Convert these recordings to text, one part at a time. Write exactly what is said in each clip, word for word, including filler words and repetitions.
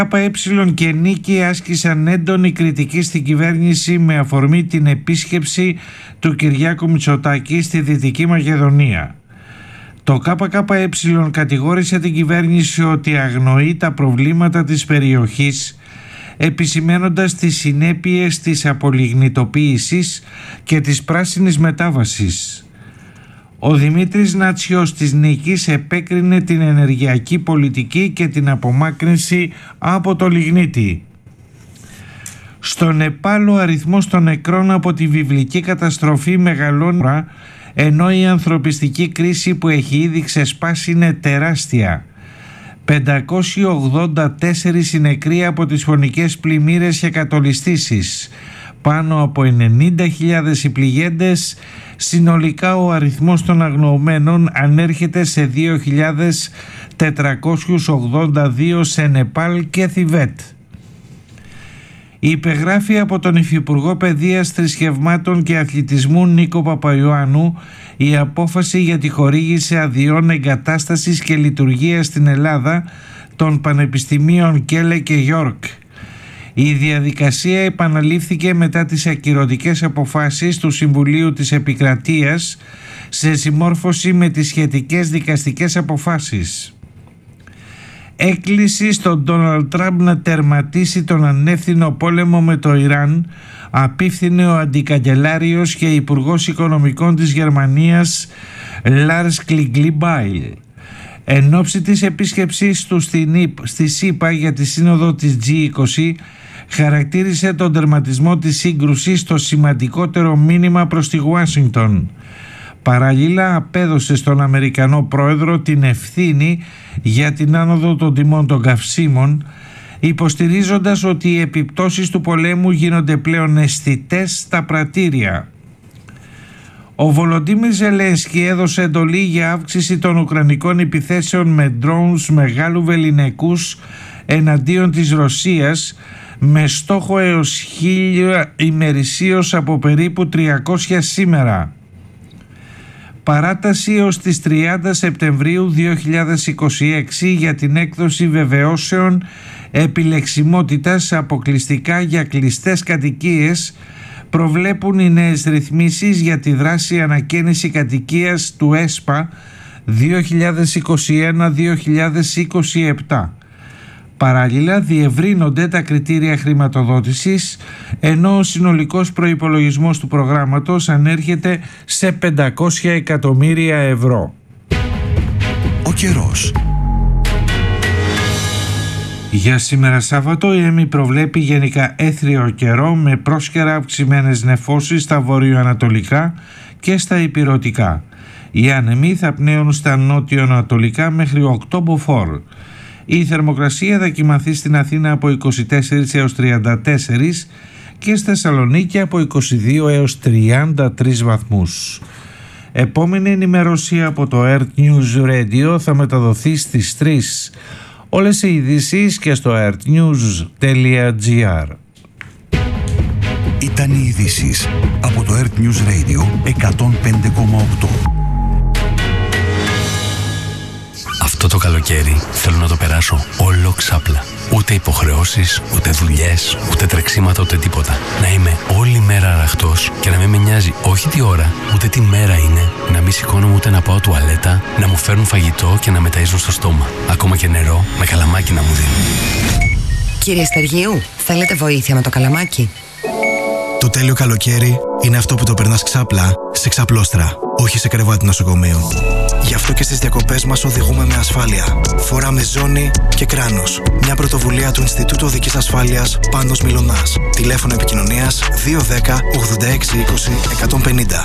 ΚΕ και Νίκη άσκησαν έντονη κριτική στην κυβέρνηση με αφορμή την επίσκεψη του Κυριάκου Μητσοτάκη στη Δυτική Μακεδονία. Το ΚΚΕ κατηγόρησε την κυβέρνηση ότι αγνοεί τα προβλήματα της περιοχής, επισημαίνοντας τις συνέπειες της απολιγνητοποίησης και της πράσινης μετάβασης. Ο Δημήτρης Νάτσιος της Νίκης επέκρινε την ενεργειακή πολιτική και την απομάκρυνση από το λιγνίτη. Στο Νεπάλ ο αριθμός των νεκρών από τη βιβλική καταστροφή μεγαλώνει, ενώ η ανθρωπιστική κρίση που έχει ήδη ξεσπάσει είναι τεράστια. πεντακόσιοι ογδόντα τέσσερις οι νεκροί από τις φωνικές πλημμύρες και κατολιστήσεις. Πάνω από ενενήντα χιλιάδες οι πληγέντες. Συνολικά ο αριθμός των αγνοωμένων ανέρχεται σε δύο χιλιάδες τετρακόσιους ογδόντα δύο σε Νεπάλ και Θιβέτ. Υπεγράφει από τον Υφυπουργό Παιδείας, Θρησκευμάτων και Αθλητισμού Νίκο Παπαϊωάννου η απόφαση για τη χορήγηση αδειών εγκατάστασης και λειτουργίας στην Ελλάδα των Πανεπιστημίων Κέλε και Γιόρκ. Η διαδικασία επαναλήφθηκε μετά τις ακυρωτικές αποφάσεις του Συμβουλίου της Επικρατείας σε συμμόρφωση με τις σχετικές δικαστικές αποφάσεις. Έκκληση στον Ντόναλντ Τραμπ να τερματίσει τον ανεύθυνο πόλεμο με το Ιράν απίφθινε ο αντικαγκελάριος και υπουργός οικονομικών της Γερμανίας Λάρς Κλιγκλιμπάιλ. Εν ώψη της επίσκεψής του στη ΣΥΠΑ για τη σύνοδο της τζι είκοσι, χαρακτήρισε τον τερματισμό της σύγκρουσης το σημαντικότερο μήνυμα προς τη Ουάσιγκτον. Παραλλήλα απέδωσε στον Αμερικανό πρόεδρο την ευθύνη για την άνοδο των τιμών των καυσίμων, υποστηρίζοντας ότι οι επιπτώσεις του πολέμου γίνονται πλέον αισθητές στα πρατήρια. Ο Βολοντίμιρ Ζελένσκι έδωσε εντολή για αύξηση των ουκρανικών επιθέσεων με drones μεγάλου βεληνικούς εναντίον της Ρωσίας, με στόχο έως χίλια ημερησίως από περίπου τριακόσια σήμερα. Παράταση έως τις τριάντα Σεπτεμβρίου δύο χιλιάδες είκοσι έξι για την έκδοση βεβαιώσεων επιλεξιμότητας αποκλειστικά για κλειστές κατοικίες προβλέπουν οι νέες ρυθμίσεις για τη δράση ανακαίνιση κατοικίας του ΕΣΠΑ δύο χιλιάδες είκοσι ένα δύο χιλιάδες είκοσι επτά. Παράλληλα διευρύνονται τα κριτήρια χρηματοδότησης, ενώ ο συνολικός προϋπολογισμός του προγράμματος ανέρχεται σε πεντακόσια εκατομμύρια ευρώ. Ο καιρός. Για σήμερα Σάββατο η ΕΜΗ προβλέπει γενικά έθριο καιρό με πρόσκαιρα αυξημένες νεφώσεις στα βορειοανατολικά και στα ηπειρωτικά. Οι άνεμοι θα πνέουν στα νότιο-ανατολικά μέχρι οκτώ μποφόρ. Η θερμοκρασία θα κυμανθεί στην Αθήνα από είκοσι τέσσερα έως τριάντα τέσσερα και στη Θεσσαλονίκη από είκοσι δύο έως τριάντα τρεις βαθμούς. Επόμενη ενημέρωση από το Earth News Radio θα μεταδοθεί στις τρεις. Όλες οι ειδήσεις και στο earthnews τελεία gr. Ήταν οι ειδήσεις από το Earth News Radio εκατόν πέντε κόμμα οκτώ. Αυτό το καλοκαίρι θέλω να το περάσω όλο ξάπλα. Ούτε υποχρεώσεις, ούτε δουλειές, ούτε τρεξίματα, ούτε τίποτα. Να είμαι όλη μέρα αραχτός και να μην με νοιάζει όχι τι ώρα, ούτε τι μέρα είναι. Να μην σηκώνομαι ούτε να πάω τουαλέτα, να μου φέρουν φαγητό και να με ταΐζουν στο στόμα. Ακόμα και νερό με καλαμάκι να μου δίνουν. Κύριε Στεργίου, θέλετε βοήθεια με το καλαμάκι? Το τέλειο καλοκαίρι είναι αυτό που το περνάς ξάπλα σε ξαπλώστρα, όχι σε κρεβάτι νοσοκομείου. Γι' αυτό και στις διακοπές μας οδηγούμε με ασφάλεια. Φοράμε ζώνη και κράνος. Μια πρωτοβουλία του Ινστιτούτου Οδικής Ασφάλειας Πάνος Μιλωνάς. Τηλέφωνο επικοινωνίας δύο ένα μηδέν ογδόντα έξι είκοσι εκατόν πενήντα.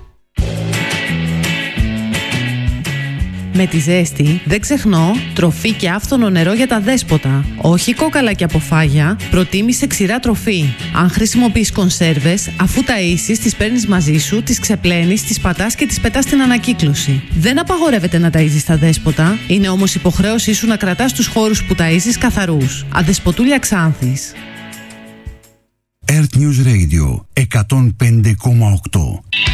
Με τη ζέστη δεν ξεχνώ τροφή και άφθονο νερό για τα δέσποτα. Όχι κόκαλα και αποφάγια, προτίμησε ξηρά τροφή. Αν χρησιμοποιείς κονσέρβες, αφού ταΐσεις, τις παίρνεις μαζί σου, τις ξεπλένεις, τις πατάς και τις πετάς στην ανακύκλωση. Δεν απαγορεύεται να ταΐζεις τα δέσποτα, είναι όμως υποχρέωσή σου να κρατάς τους χώρους που ταΐζεις καθαρούς. Αδεσποτούλια Ξάνθης. Earth News Radio εκατόν πέντε κόμμα οκτώ.